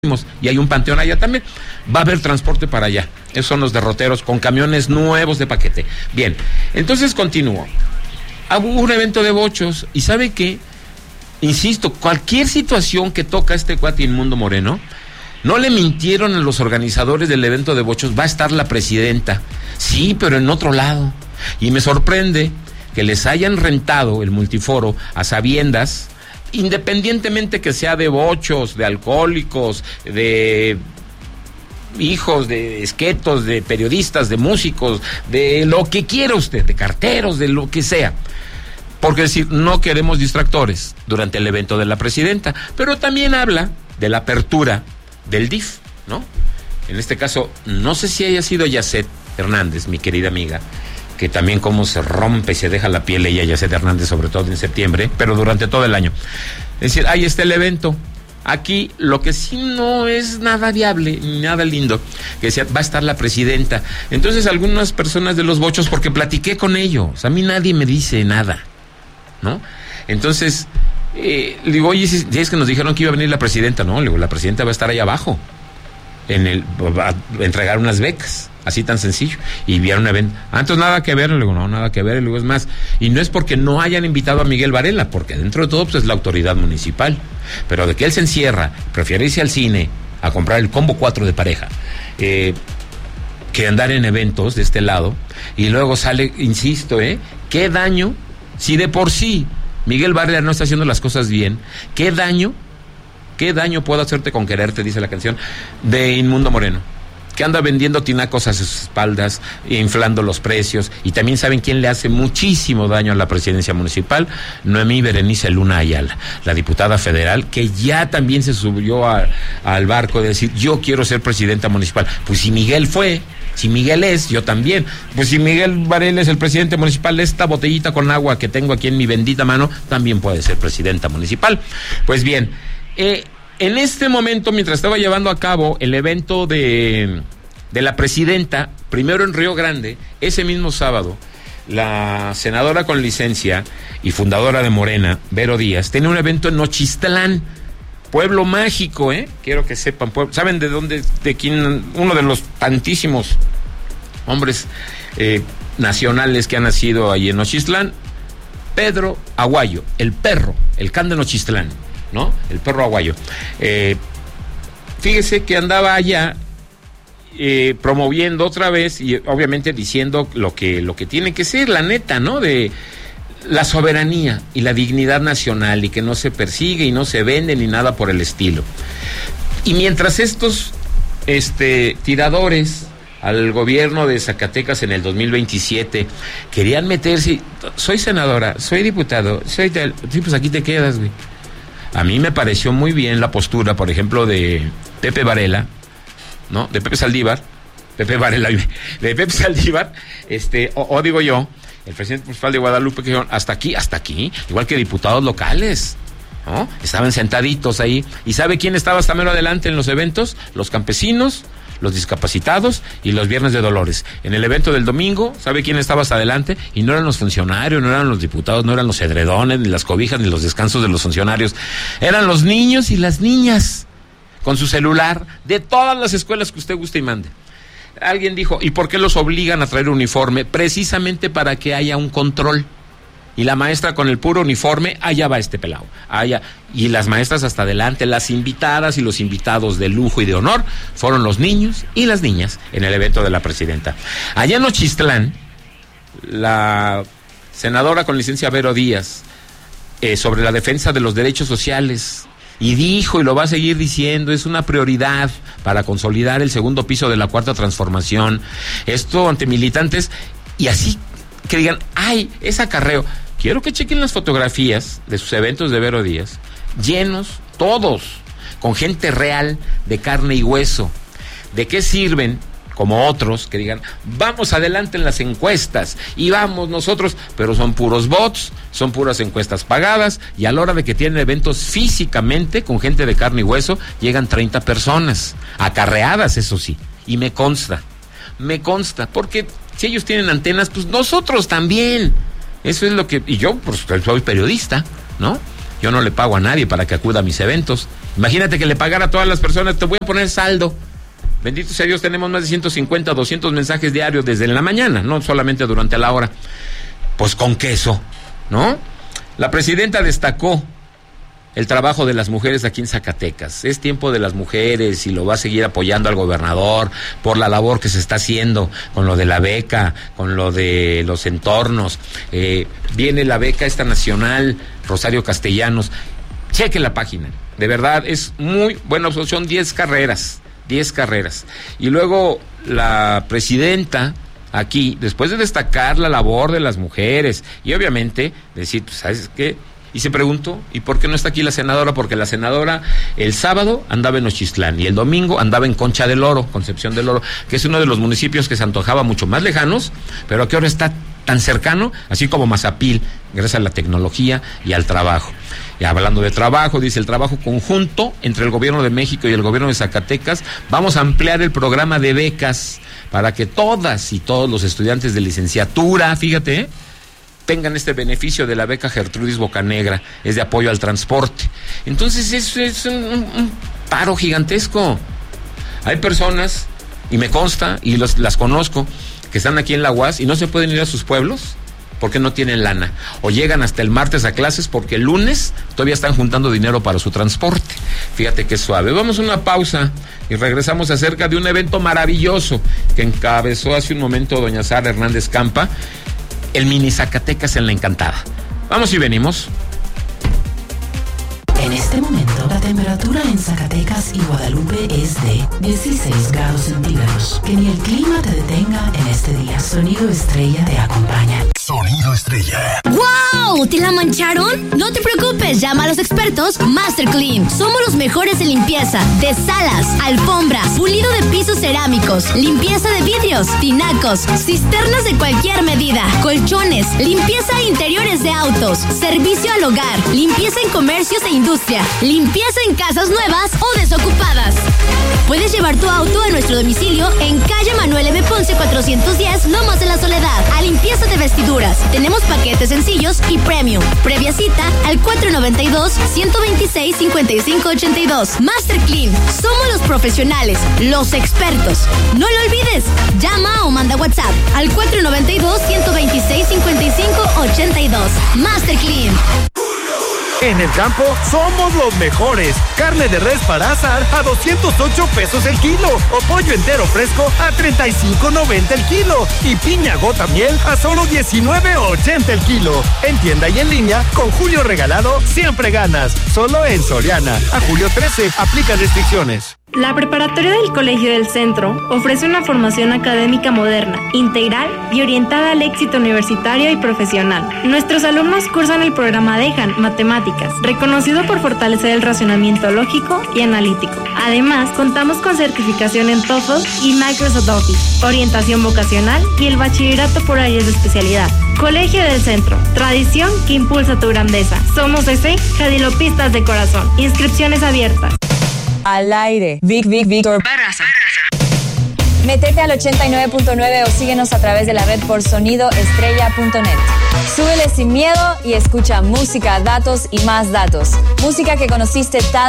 y hay un panteón allá también. Va a haber transporte para allá. Esos son los derroteros con camiones nuevos de paquete. Bien, entonces continúo. Hubo un evento de bochos y ¿sabe qué? Insisto, cualquier situación que toca este cuate Inmundo Moreno, no le mintieron a los organizadores del evento de bochos, va a estar la presidenta. Sí, pero en otro lado. Y me sorprende que les hayan rentado el multiforo a sabiendas, independientemente que sea de bochos, de alcohólicos, de hijos, de esquetos, de periodistas, de músicos, de lo que quiera usted, de carteros, de lo que sea. Porque decir, no queremos distractores durante el evento de la presidenta, pero también habla de la apertura del DIF, ¿no? En este caso, no sé si haya sido Yacet Hernández, mi querida amiga, que también cómo se rompe y se deja la piel ella, Yacet Hernández, sobre todo en septiembre, pero durante todo el año. Es decir, ahí está el evento. Aquí lo que sí no es nada viable, nada lindo, que decía, va a estar la presidenta. Entonces algunas personas de los bochos, porque platiqué con ellos, a mí nadie me dice nada, ¿no? Entonces, digo, oye, si es que nos dijeron que iba a venir la presidenta, no, le digo, la presidenta va a estar ahí abajo, va a entregar unas becas. Así tan sencillo. Y vieron un evento. Entonces nada que ver. Le digo, no, nada que ver. Le digo, es más. Y no es porque no hayan invitado a Miguel Varela, porque dentro de todo pues, es la autoridad municipal. Pero de que él se encierra, prefiere irse al cine a comprar el combo 4 de pareja, que andar en eventos de este lado. Y luego sale, insisto, qué daño, si de por sí Miguel Varela no está haciendo las cosas bien, qué daño puedo hacerte con quererte, dice la canción de Inmundo Moreno, que anda vendiendo tinacos a sus espaldas, inflando los precios, y también saben quién le hace muchísimo daño a la presidencia municipal, Noemí Berenice Luna Ayala, la diputada federal, que ya también se subió al barco de decir, yo quiero ser presidenta municipal. Pues si Miguel fue, si Miguel es, yo también. Pues si Miguel Varela es el presidente municipal, esta botellita con agua que tengo aquí en mi bendita mano, también puede ser presidenta municipal. Pues bien, en este momento, mientras estaba llevando a cabo el evento de la presidenta, primero en Río Grande, ese mismo sábado, la senadora con licencia y fundadora de Morena, Vero Díaz, tenía un evento en Nochistlán, pueblo mágico, quiero que sepan, ¿saben de dónde, de quién? Uno de los tantísimos hombres nacionales que han nacido ahí en Nochistlán, Pedro Aguayo, el perro, el can de Nochistlán, ¿no? El perro aguayo. Fíjese que andaba allá promoviendo otra vez y obviamente diciendo lo que tiene que ser, la neta, ¿no? De la soberanía y la dignidad nacional y que no se persigue y no se vende ni nada por el estilo. Y mientras estos tiradores al gobierno de Zacatecas en el 2027 querían meterse, soy senadora, soy diputado, soy tal, sí, pues aquí te quedas, güey. A mí me pareció muy bien la postura, por ejemplo, de Pepe Varela, ¿no? De Pepe Saldívar, Pepe Varela, de Pepe Saldívar, o digo yo, el presidente municipal de Guadalupe, que dijeron, hasta aquí, igual que diputados locales, ¿no? Estaban sentaditos ahí, y ¿sabe quién estaba hasta menos adelante en los eventos? Los campesinos, los discapacitados y los viernes de Dolores. En el evento del domingo, ¿sabe quién estaba hasta adelante? Y no eran los funcionarios, no eran los diputados, no eran los edredones, ni las cobijas, ni los descansos de los funcionarios. Eran los niños y las niñas, con su celular, de todas las escuelas que usted guste y mande. Alguien dijo, ¿y por qué los obligan a traer uniforme? Precisamente para que haya un control. Y la maestra con el puro uniforme, allá va este pelado, allá. Y las maestras hasta adelante, las invitadas y los invitados de lujo y de honor fueron los niños y las niñas en el evento de la presidenta. Allá en Nochistlán, la senadora con licencia Vero Díaz, sobre la defensa de los derechos sociales, y dijo, y lo va a seguir diciendo, es una prioridad para consolidar el segundo piso de la Cuarta Transformación. Esto ante militantes, y así que digan, ay, es acarreo. Quiero que chequen las fotografías de sus eventos de Vero Díaz, llenos, todos, con gente real, de carne y hueso. ¿De qué sirven, como otros, que digan, vamos adelante en las encuestas, y vamos nosotros, pero son puros bots, son puras encuestas pagadas, y a la hora de que tienen eventos físicamente, con gente de carne y hueso, llegan 30 personas, acarreadas, eso sí, y me consta, porque si ellos tienen antenas, pues nosotros también. Eso es lo que, y yo pues soy periodista, ¿no? Yo no le pago a nadie para que acuda a mis eventos. Imagínate que le pagara a todas las personas, te voy a poner saldo. Bendito sea Dios, tenemos más de 150, 200 mensajes diarios desde la mañana, no solamente durante la hora. Pues con queso, ¿no? La presidenta destacó el trabajo de las mujeres aquí en Zacatecas. Es tiempo de las mujeres y lo va a seguir apoyando al gobernador por la labor que se está haciendo con lo de la beca, con lo de los entornos. Viene la beca esta nacional, Rosario Castellanos. Cheque la página, de verdad es muy buena, son 10 carreras. Y luego la presidenta aquí, después de destacar la labor de las mujeres y obviamente decir, ¿sabes qué? Y se preguntó, ¿y por qué no está aquí la senadora? Porque la senadora el sábado andaba en Nochistlán y el domingo andaba en Concha del Oro, Concepción del Oro, que es uno de los municipios que se antojaba mucho más lejanos, pero que ahora está tan cercano, así como Mazapil, gracias a la tecnología y al trabajo. Y hablando de trabajo, dice, el trabajo conjunto entre el gobierno de México y el gobierno de Zacatecas, vamos a ampliar el programa de becas para que todas y todos los estudiantes de licenciatura, fíjate, tengan este beneficio de la beca Gertrudis Bocanegra, es de apoyo al transporte. Entonces eso es un paro gigantesco. Hay personas, y me consta, y las conozco, que están aquí en la UAS y no se pueden ir a sus pueblos porque no tienen lana, o llegan hasta el martes a clases porque el lunes todavía están juntando dinero para su transporte. Fíjate qué suave. Vamos a una pausa y regresamos acerca de un evento maravilloso que encabezó hace un momento doña Sara Hernández Campa, el mini Zacatecas en La Encantada. Vamos y venimos. En este momento, la temperatura en Zacatecas y Guadalupe es de 16 grados centígrados. Que ni el clima te detenga en este día. Sonido Estrella te acompaña. Sonido Estrella. ¡Wow! ¿Te la mancharon? No te preocupes, llama a los expertos Master Clean. Somos los mejores en limpieza de salas, alfombras, pulido de pisos cerámicos, limpieza de vidrios, tinacos, cisternas de cualquier medida, colchones, limpieza de interiores de autos, servicio al hogar, limpieza en comercios e industria, limpieza en casas nuevas o desocupadas. Puedes llevar tu auto a nuestro domicilio en calle Manuel M. Ponce 410, Lomas de la Soledad, a limpieza de vestiduras. Tenemos paquetes sencillos y premium. Previa cita al 492-126-5582. Master Clean. Somos los profesionales, los expertos. No lo olvides. Llama o manda WhatsApp al 492-126-5582. Master Clean. En el campo somos los mejores. Carne de res para asar a 208 pesos el kilo. O pollo entero fresco a 35.90 el kilo. Y piña gota miel a solo 19.80 el kilo. En tienda y en línea, con Julio Regalado, siempre ganas. Solo en Soriana. A julio 13, aplica restricciones. La Preparatoria del Colegio del Centro ofrece una formación académica moderna, integral y orientada al éxito universitario y profesional. Nuestros alumnos cursan el programa DEJAN Matemáticas, reconocido por fortalecer el razonamiento lógico y analítico. Además, contamos con certificación en TOEFL y Microsoft Office, orientación vocacional y el bachillerato por áreas de especialidad. Colegio del Centro, tradición que impulsa tu grandeza. Somos jadilopistas de corazón. Inscripciones abiertas. Al aire. Víctor Barraza. Métete al 89.9 o síguenos a través de la red por sonidoestrella.net. Súbele sin miedo y escucha música, datos y más datos. Música que conociste tal